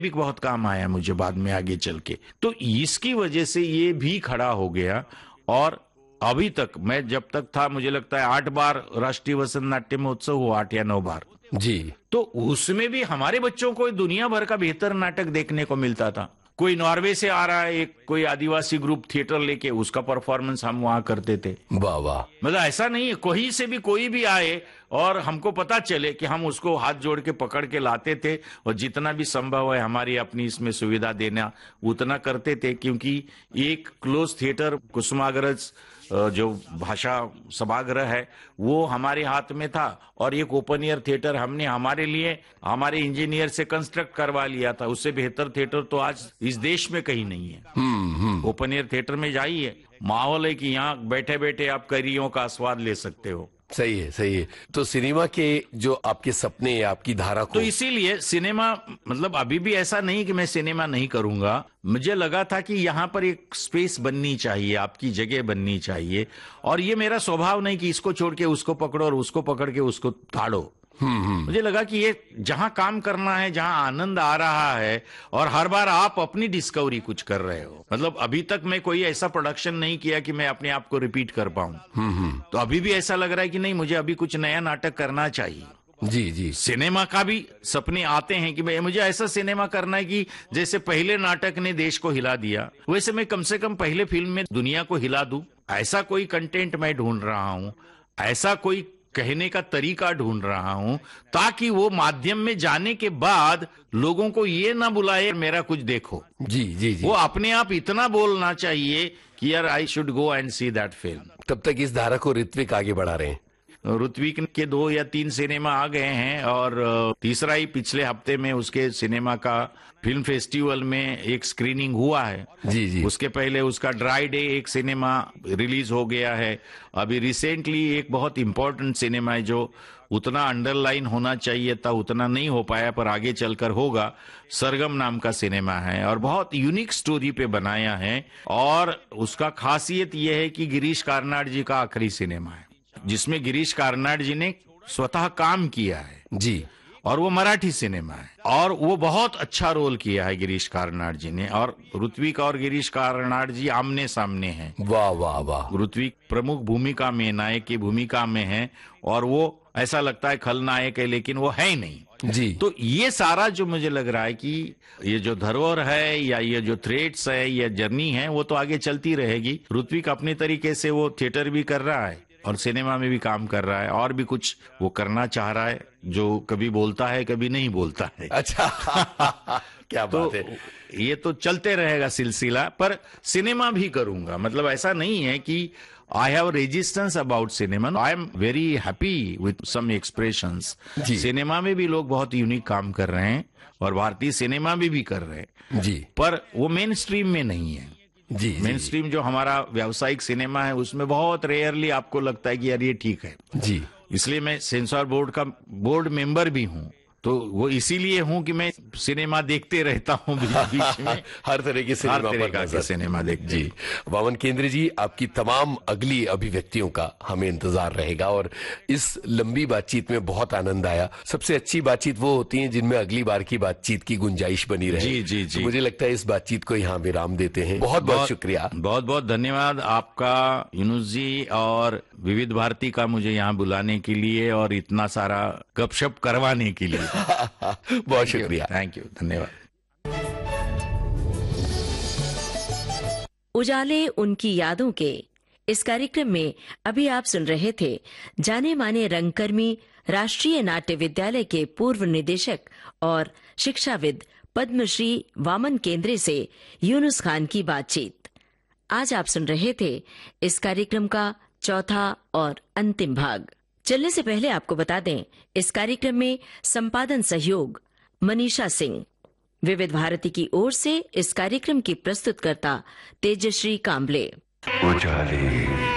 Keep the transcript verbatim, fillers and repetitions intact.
भी बहुत काम आया मुझे बाद में आगे चल के। तो इसकी वजह से ये भी खड़ा हो गया। और अभी तक मैं जब तक था, मुझे लगता है आठ बार राष्ट्रीय वसंत नाट्य महोत्सव हुआ, आठ या नौ बार जी। तो उसमें भी हमारे बच्चों को दुनिया भर का बेहतर नाटक देखने को मिलता था। कोई नॉर्वे से आ रहा है, एक कोई आदिवासी ग्रुप थिएटर लेके, उसका परफॉर्मेंस हम वहां करते थे। वाह वाह। मतलब ऐसा नहीं है, कोई से भी कोई भी आए और हमको पता चले कि हम उसको हाथ जोड़ के पकड़ के लाते थे, और जितना भी संभव है हमारी अपनी इसमें सुविधा देना उतना करते थे। क्योंकि एक क्लोज थिएटर कुसुमाग्रज जो भाषा सभागृह है वो हमारे हाथ में था, और एक ओपन एयर थिएटर हमने हमारे लिए हमारे इंजीनियर से कंस्ट्रक्ट करवा लिया था। उससे बेहतर थिएटर तो आज इस देश में कहीं नहीं है। हम्म हम्म। ओपन एयर थिएटर में जाइए, माहौल है कि यहाँ बैठे बैठे आप करियों का स्वाद ले सकते हो। सही है सही है। तो सिनेमा के जो आपके सपने या आपकी धारा को, तो इसीलिए सिनेमा, मतलब अभी भी ऐसा नहीं कि मैं सिनेमा नहीं करूंगा। मुझे लगा था कि यहाँ पर एक स्पेस बननी चाहिए, आपकी जगह बननी चाहिए। और ये मेरा स्वभाव नहीं कि इसको छोड़ के उसको पकड़ो और उसको पकड़ के उसको ताड़ो। मुझे लगा कि ये जहां काम करना है, जहां आनंद आ रहा है, और हर बार आप अपनी डिस्कवरी कुछ कर रहे हो। मतलब अभी तक मैं कोई ऐसा प्रोडक्शन नहीं किया कि मैं अपने आप को रिपीट कर पाऊं। तो अभी भी ऐसा लग रहा है कि नहीं, मुझे अभी कुछ नया नाटक करना चाहिए। जी जी। सिनेमा का भी सपने आते हैं कि भाई मुझे ऐसा सिनेमा करना है कि जैसे पहले नाटक ने देश को हिला दिया, वैसे मैं कम से कम पहले फिल्म में दुनिया को हिला दूं। ऐसा कोई कंटेंट मैं ढूंढ रहा हूं, ऐसा कोई कहने का तरीका ढूंढ रहा हूं, ताकि वो माध्यम में जाने के बाद लोगों को ये ना बुलाए मेरा कुछ देखो। जी जी जी। वो अपने आप इतना बोलना चाहिए कि यार I should go and see that film. तब तक इस धारा को ऋत्विक आगे बढ़ा रहे हैं। ऋत्विक के दो या तीन सिनेमा आ गए हैं, और तीसरा ही पिछले हफ्ते में उसके सिनेमा का फिल्म फेस्टिवल में एक स्क्रीनिंग हुआ है। जी जी। उसके पहले उसका ड्राई डे एक सिनेमा रिलीज हो गया है। अभी रिसेंटली एक बहुत इंपॉर्टेंट सिनेमा है जो उतना अंडरलाइन होना चाहिए था, उतना नहीं हो पाया, पर आगे चलकर होगा। सरगम नाम का सिनेमा है और बहुत यूनिक स्टोरी पे बनाया है। और उसका खासियत यह है कि गिरीश कार्नाड जी का आखिरी सिनेमा है जिसमें गिरीश कार्नाड जी ने स्वतः काम किया है। जी। और वो मराठी सिनेमा है, और वो बहुत अच्छा रोल किया है गिरीश कार्नाड जी ने। और ऋत्विक और गिरीश कार्नाड जी आमने सामने हैं। वाह वाह वाह। ऋत्विक प्रमुख भूमिका में, नायक की भूमिका में है, और वो ऐसा लगता है खलनायक है, लेकिन वो है ही नहीं। जी। तो ये सारा जो मुझे लग रहा है कि ये जो धरोहर है या ये जो थ्रेड्स है या जर्नी है, वो तो आगे चलती रहेगी। ऋत्विक अपने तरीके से वो थिएटर भी कर रहा है और सिनेमा में भी काम कर रहा है, और भी कुछ वो करना चाह रहा है जो कभी बोलता है कभी नहीं बोलता है। अच्छा। क्या तो बात है। ये तो चलते रहेगा सिलसिला। पर सिनेमा भी करूंगा, मतलब ऐसा नहीं है कि I have resistance about cinema. I am very happy with some expressions. Cinema में भी लोग बहुत यूनिक काम कर रहे हैं, और भारतीय सिनेमा में भी कर रहे हैं जी। पर वो मेन स्ट्रीम में नहीं है। जी। मेन स्ट्रीम जो हमारा व्यावसायिक सिनेमा है उसमें बहुत रेयरली आपको लगता है कि यार ये ठीक है। जी। इसलिए मैं सेंसर बोर्ड का बोर्ड मेंबर भी हूं, तो वो इसीलिए हूं कि मैं सिनेमा देखते रहता हूं बीच में। हर तरह की सिनेमा हर तरह के सिनेमा देखते। जी। वामन केंद्रे जी, आपकी तमाम अगली अभिव्यक्तियों का हमें इंतजार रहेगा, और इस लंबी बातचीत में बहुत आनंद आया। सबसे अच्छी बातचीत वो होती है जिनमें अगली बार की बातचीत की गुंजाइश बनी रहे। जी जी जी। तो मुझे लगता है इस बातचीत को यहाँ विराम देते हैं। बहुत बहुत शुक्रिया। बहुत बहुत धन्यवाद आपका यूनुस जी और विविध भारती का मुझे यहाँ बुलाने के लिए और इतना सारा गपशप करवाने के लिए। बहुत शुक्रिया। थैंक यू, धन्यवाद। उजाले उनकी यादों के इस कार्यक्रम में अभी आप सुन रहे थे जाने माने रंगकर्मी, राष्ट्रीय नाट्य विद्यालय के पूर्व निदेशक और शिक्षाविद पद्मश्री वामन केंद्रे से यूनुस खान की बातचीत। आज आप सुन रहे थे इस कार्यक्रम का चौथा और अंतिम भाग। चलने से पहले आपको बता दें, इस कार्यक्रम में संपादन सहयोग मनीषा सिंह। विविध भारती की ओर से इस कार्यक्रम की प्रस्तुतकर्ता तेजश्री कांबले। उजाले।